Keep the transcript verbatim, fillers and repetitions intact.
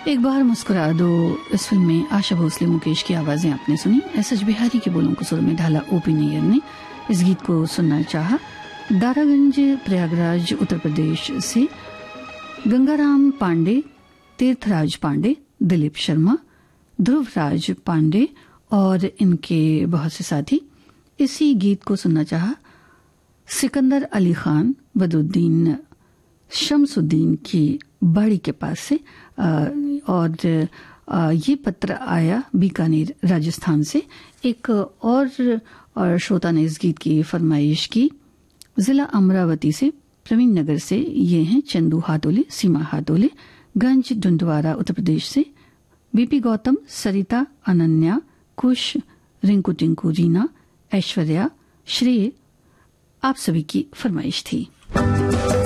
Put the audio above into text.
एक बार मुस्कुरा दो, इस फिल्म में आशा भोसले मुकेश की आवाजें आपने सुनी। एस एच बिहारी के बोलों को सुर में ढाला ओपी नैयर ने। इस गीत को सुनना चाहा दारागंज प्रयागराज उत्तर प्रदेश से गंगाराम पांडे, तीर्थराज पांडे, दिलीप शर्मा, ध्रुवराज पांडे और इनके बहुत से साथी। इसी गीत को सुनना चाहा सिकंदर अली खान बदरुद्दीन शमसुद्दीन की बाड़ी के पास से। और ये पत्र आया बीकानेर राजस्थान से। एक और, और श्रोता ने इस गीत की फरमाइश की जिला अमरावती से, प्रवीण नगर से। ये हैं चंदू हातोले, सीमा हातोले, गंज डुंडवारा उत्तर प्रदेश से। बीपी गौतम, सरिता, अनन्या, कुश, रिंकू टिंकू, रीना, ऐश्वर्या, श्रेय, आप सभी की फरमाइश थी।